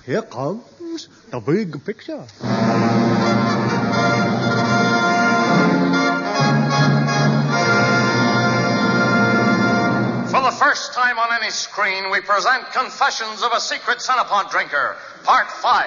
Here comes the big picture. For the first time on any screen, we present Confessions of a Secret Cenopod Drinker, Part 5.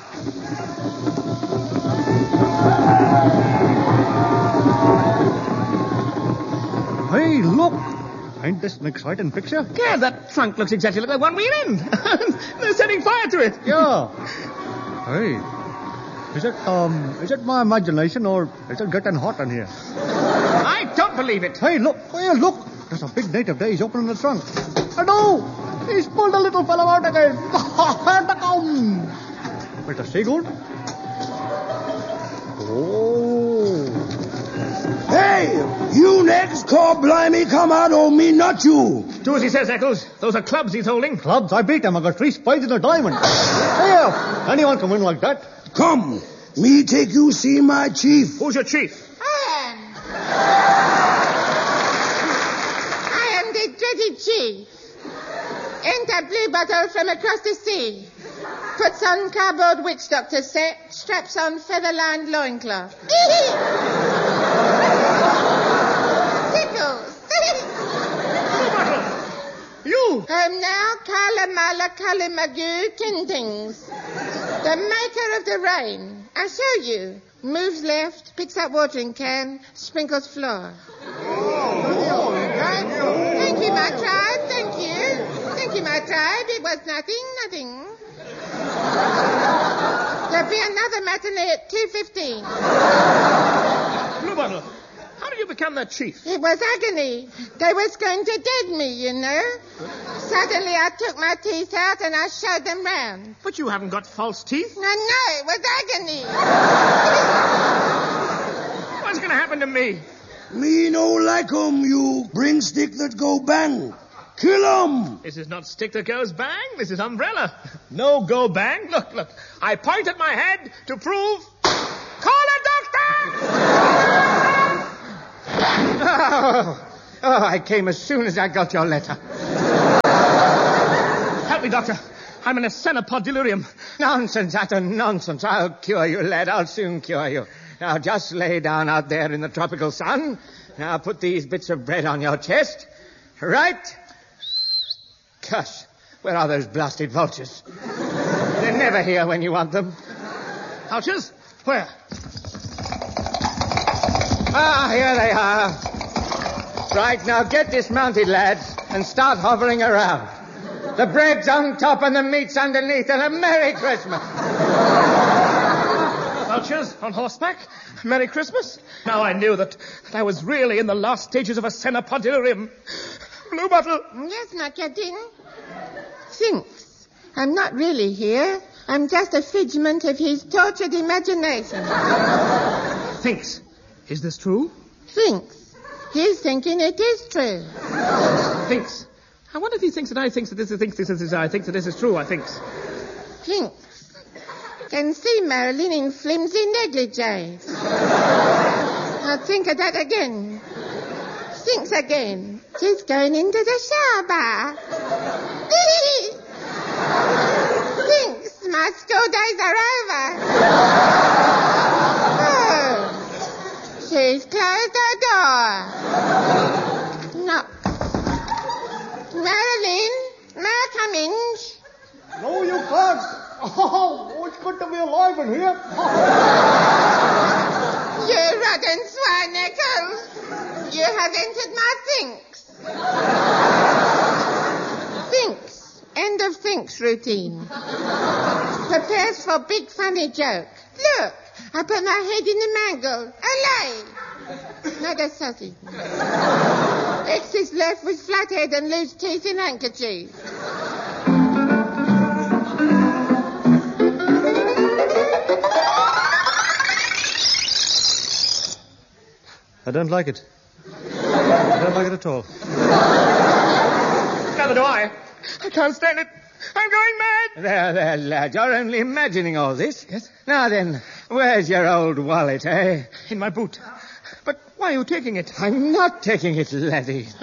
Hey, look! Ain't this an exciting picture? Yeah, that trunk looks exactly like the one we're in. They're setting fire to it. Yeah. Hey, is it my imagination or is it getting hot in here? I don't believe it. Hey, look! Hey, look! There's a big native there. He's opening the trunk. I know! He's pulled the little fellow out again. Here they come. Wait, a seagull? Oh. Hey, you next, call blimey, come out on me, not you. Do as he says, Eccles. Those are clubs he's holding. Clubs? I beat him. I got 3 spades and a diamond. Hey, anyone can win like that. Come, me take you see my chief. Who's your chief? I am the dreaded chief. Enter Blue Bottle from across the sea. Puts on cardboard witch doctor set, straps on feather-lined loincloth. Tickles. You! I'm now Kalamala Kalimagu Tintings, the maker of the rain. I show you. Moves left, picks up watering can, sprinkles floor. Thank you, my tribe. Thank you. Thank you, my tribe. It was nothing. There'll be another matinee at 2:15. Blue Bottle, how did you become that chief? It was agony. They was going to dead me, you know. Suddenly I took my teeth out and I showed them round. But you haven't got false teeth. No, it was agony. What's going to happen to me? Me no like 'em, you bring stick that go bang. Kill 'em. This is not stick that goes bang. This is umbrella. No go bang. Look. I point at my head to prove... Call a doctor! I came as soon as I got your letter. Help me, doctor. I'm in a cenopod delirium. Nonsense, utter nonsense. I'll cure you, lad. I'll soon cure you. Now, just lay down out there in the tropical sun. Now, put these bits of bread on your chest. Right? Gosh, where are those blasted vultures? They're never here when you want them. Vultures? Where? Ah, here they are. Right, now get dismounted, lads, and start hovering around. The bread's on top and the meat's underneath, and a Merry Christmas. Vultures on horseback? Merry Christmas? Now I knew that I was really in the last stages of a cenopod delirium. Blue Bottle. Yes, not getting. Thinks. I'm not really here. I'm just a figment of his tortured imagination. Thinks. Is this true? Thinks. He's thinking it is true. Thinks. I wonder if he thinks that I think that this is I think that this is true. I think. Thinks. Can see Marilyn in flimsy negligees. I'll think of that again. Thinks again. She's going into the shower bath. Thinks my school days are over. Oh, she's closed her door. No. Marilyn, may I come in? No, you can't. Oh, it's good to be alive in here. You rotten swine, Eccles. You have entered my Thinks. Thinks. End of Thinks routine. Prepares for big funny joke. Look, I put my head in the mangle. Alive. Not a sausage. X is left with flat head and loose teeth in handkerchief. I don't like it. I don't like it at all. Neither do I. I can't stand it. I'm going mad. There, lad. You're only imagining all this. Yes? Now then, where's your old wallet, eh? In my boot. But why are you taking it? I'm not taking it, laddie.